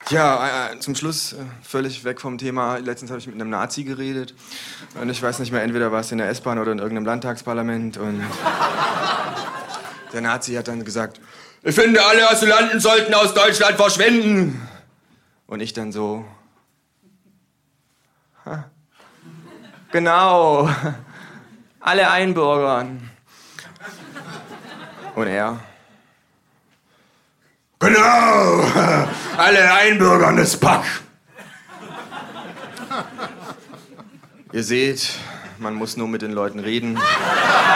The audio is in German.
Ja, zum Schluss, völlig weg vom Thema. Letztens habe ich mit einem Nazi geredet. Und ich weiß nicht mehr, entweder war es in der S-Bahn oder in irgendeinem Landtagsparlament. Und der Nazi hat dann gesagt, ich finde, alle Asylanten sollten aus Deutschland verschwinden. Und ich dann so, genau, alle einbürgern. Und er, genau, alle einbürgern das Pack. Ihr seht, man muss nur mit den Leuten reden.